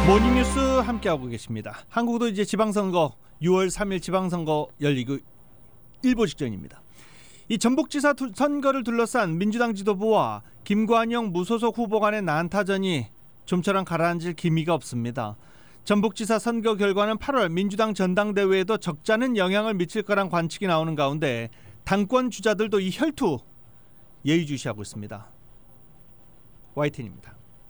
모닝뉴스 함께하고 계십니다. 한국도 이제 지방선거 6월 3일 지방선거 열리고 일보 직전입니다. 이 전북지사 선거를 둘러싼 민주당 지도부와 김관영 무소속 후보 간의 난타전이 좀처럼 가라앉을 기미가 없습니다. 전북지사 선거 결과는 8월 민주당 전당대회에도 적잖은 영향을 미칠 거란 관측이 나오는 가운데 당권 주자들도 이 혈투 예의주시하고 있습니다. YTN입니다.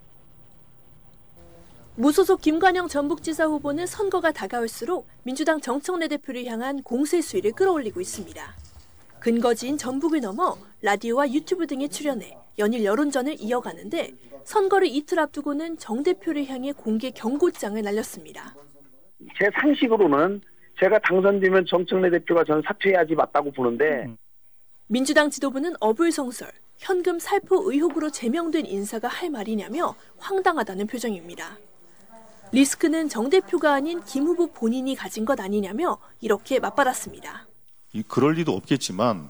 무소속 김관영 전북지사 후보는 선거가 다가올수록 민주당 정청래 대표를 향한 공세 수위를 끌어올리고 있습니다. 근거지인 전북을 넘어 라디오와 유튜브 등에 출연해 연일 여론전을 이어가는데 선거를 이틀 앞두고는 정 대표를 향해 공개 경고장을 날렸습니다. 제 상식으로는 제가 당선되면 정청래 대표가 전 사퇴해야지 맞다고 보는데 민주당 지도부는 어불성설, 현금 살포 의혹으로 제명된 인사가 할 말이냐며 황당하다는 표정입니다. 리스크는 정 대표가 아닌 김 후보 본인이 가진 것 아니냐며 이렇게 맞받았습니다. 그럴 리도 없겠지만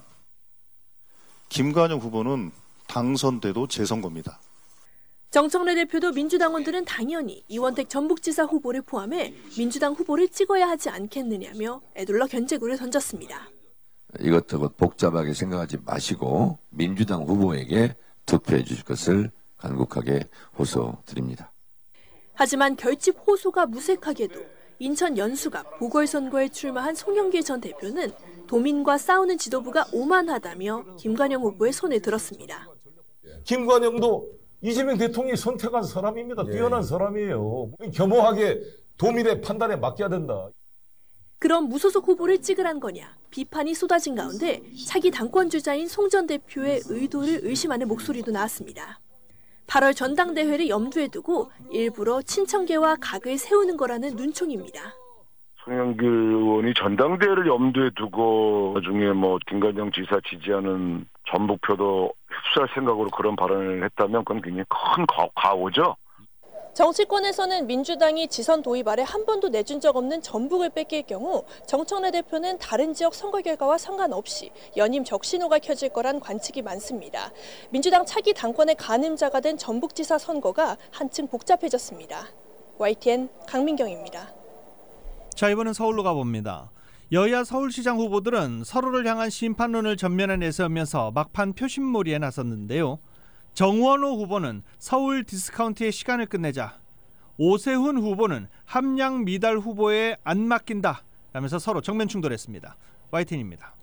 김관영 후보는 당선돼도 재선거입니다. 정청래 대표도 민주당원들은 당연히 이원택 전북지사 후보를 포함해 민주당 후보를 찍어야 하지 않겠느냐며 애둘러 견제구를 던졌습니다. 이것저것 복잡하게 생각하지 마시고 민주당 후보에게 투표해 주실 것을 간곡하게 호소드립니다. 하지만 결집 호소가 무색하게도 인천 연수갑 보궐선거에 출마한 송영길 전 대표는 도민과 싸우는 지도부가 오만하다며 김관영 후보의 손을 들었습니다. 김관영도 이재명 대통령이 선택한 사람입니다. 뛰어난 사람이에요. 겸허하게 도민의 판단에 맡겨야 된다. 그럼 무소속 후보를 찍으란 거냐 비판이 쏟아진 가운데 차기 당권 주자인 송 전 대표의 의도를 의심하는 목소리도 나왔습니다. 8월 전당대회를 염두에 두고 일부러 친청계와 각을 세우는 거라는 눈총입니다. 송영길 의원이 전당대회를 염두에 두고 나중에 김관영 지사 지지하는 전북표도 흡수할 생각으로 그런 발언을 했다면 그건 굉장히 큰 과오죠. 정치권에서는 민주당이 지선 도입 아래 한 번도 내준 적 없는 전북을 뺏길 경우 정청래 대표는 다른 지역 선거 결과와 상관없이 연임 적신호가 켜질 거란 관측이 많습니다. 민주당 차기 당권의 가늠자가 된 전북지사 선거가 한층 복잡해졌습니다. YTN 강민경입니다. 자, 이번엔 서울로 가봅니다. 여야 서울시장 후보들은 서로를 향한 심판론을 전면에 내세우면서 막판 표심몰이에 나섰는데요. 정원호 후보는 서울 디스카운트의 시간을 끝내자, 오세훈 후보는 함양 미달 후보에 안 맡긴다 라면서 서로 정면 충돌했습니다. YTN입니다.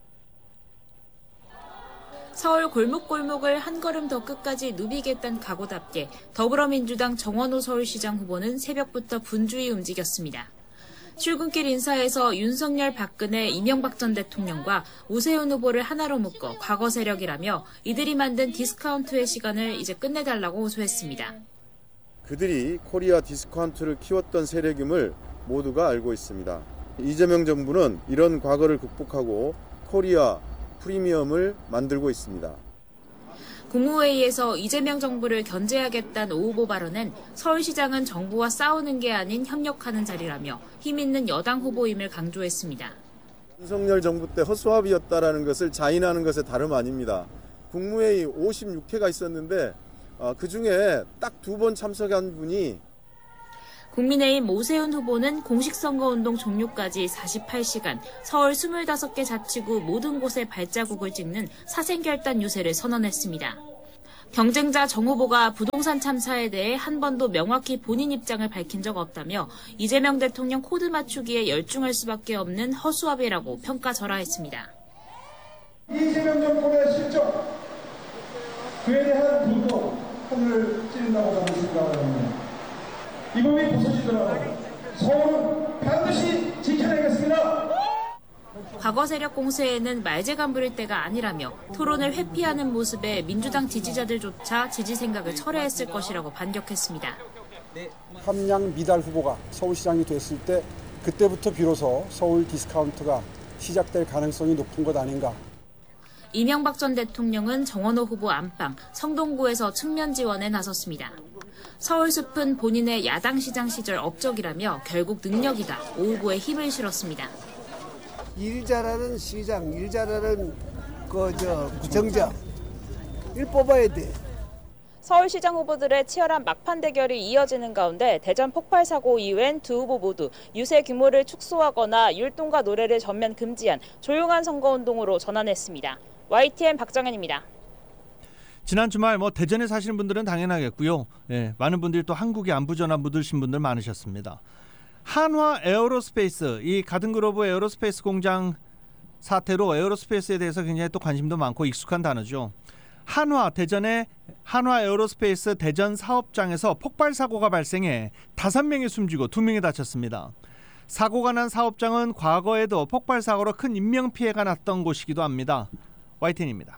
서울 골목골목을 한 걸음 더 끝까지 누비겠다는 각오답게 더불어민주당 정원호 서울시장 후보는 새벽부터 분주히 움직였습니다. 출근길 인사에서 윤석열, 박근혜, 이명박 전 대통령과 오세훈 후보를 하나로 묶어 과거 세력이라며 이들이 만든 디스카운트의 시간을 이제 끝내달라고 호소했습니다. 그들이 코리아 디스카운트를 키웠던 세력임을 모두가 알고 있습니다. 이재명 정부는 이런 과거를 극복하고 코리아 프리미엄을 만들고 있습니다. 국무회의에서 이재명 정부를 견제하겠다는 오 후보 발언은 서울시장은 정부와 싸우는 게 아닌 협력하는 자리라며 힘 있는 여당 후보임을 강조했습니다. 윤석열 정부 때 허수아비였다라는 것을 자인하는 것에 다름 아닙니다. 국무회의 56회가 있었는데 그중에 딱 2번 참석한 분이 국민의힘 오세훈 후보는 공식 선거운동 종료까지 48시간 서울 25개 자치구 모든 곳에 발자국을 찍는 사생결단 유세를 선언했습니다. 경쟁자 정 후보가 부동산 참사에 대해 한 번도 명확히 본인 입장을 밝힌 적 없다며 이재명 대통령 코드 맞추기에 열중할 수밖에 없는 허수아비라고 평가절하했습니다. 이재명 정권의 실정, 그에 대한 분노, 하늘을 찌른다고 저는 생각을 합니다. 이 부분이 부서지더라도 서울은 반드시 지켜내겠습니다. 과거 세력 공세에는 말재간 부릴 때가 아니라며 토론을 회피하는 모습에 민주당 지지자들조차 지지 생각을 철회했을 것이라고 반격했습니다. 함양 미달 후보가 서울시장이 됐을 때 그때부터 비로소 서울 디스카운트가 시작될 가능성이 높은 것 아닌가. 이명박 전 대통령은 정원호 후보 안방, 성동구에서 측면 지원에 나섰습니다. 서울숲은 본인의 야당시장 시절 업적이라며 결국 능력이다. 오 후보에 힘을 실었습니다. 일 잘하는 시장, 일 잘하는 구청장, 일 뽑아야 돼. 서울시장 후보들의 치열한 막판 대결이 이어지는 가운데 대전 폭발 사고 이후엔 두 후보 모두 유세 규모를 축소하거나 율동과 노래를 전면 금지한 조용한 선거운동으로 전환했습니다. YTN 박정현입니다. 지난 주말 대전에 사시는 분들은 당연하겠고요. 많은 분들이 또 한국에 안부 전화 묻으신 분들 많으셨습니다. 한화 에어로스페이스, 이 가든글로브 에어로스페이스 공장 사태로 에어로스페이스에 대해서 굉장히 또 관심도 많고 익숙한 단어죠. 대전의 한화 에어로스페이스 대전 사업장에서 폭발 사고가 발생해 5명이 숨지고 2명이 다쳤습니다. 사고가 난 사업장은 과거에도 폭발 사고로 큰 인명 피해가 났던 곳이기도 합니다. YTN입니다.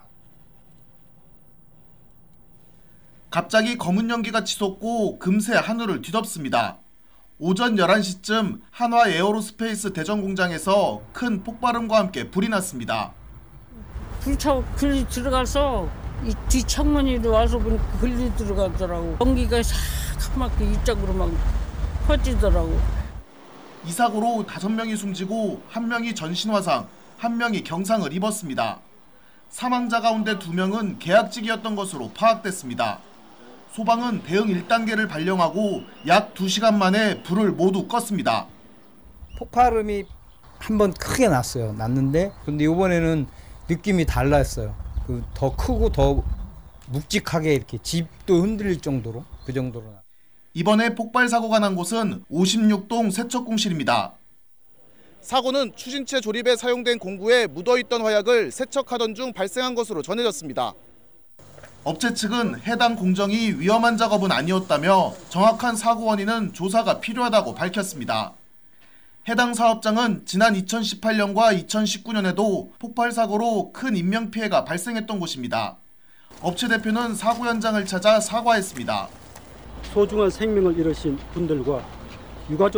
갑자기 검은 연기가 치솟고 금세 하늘을 뒤덮습니다. 오전 11시쯤 한화 에어로스페이스 대전 공장에서 큰 폭발음과 함께 불이 났습니다. 불타고 글리 들어가서 이 뒷창문으로 와서 보니까 글리 들어가더라고. 연기가 새카맣게 이쪽으로 막 퍼지더라고. 이 사고로 5명이 숨지고 1명이 전신화상, 1명이 경상을 입었습니다. 사망자 가운데 2명은 계약직이었던 것으로 파악됐습니다. 소방은 대응 1단계를 발령하고 약 2시간 만에 불을 모두 껐습니다. 폭발음이 한번 크게 났는데 근데 이번에는 느낌이 달랐어요. 더 크고 더 묵직하게 이렇게 집도 흔들릴 정도로 그 정도로. 이번에 폭발 사고가 난 곳은 56동 세척공실입니다. 사고는 추진체 조립에 사용된 공구에 묻어있던 화약을 세척하던 중 발생한 것으로 전해졌습니다. 업체 측은 해당 공정이 위험한 작업은 아니었다며 정확한 사고 원인은 조사가 필요하다고 밝혔습니다. 해당 사업장은 지난 2018년과 2019년에도 폭발 사고로 큰 인명피해가 발생했던 곳입니다. 업체 대표는 사고 현장을 찾아 사과했습니다. 소중한 생명을 잃으신 분들과 유가족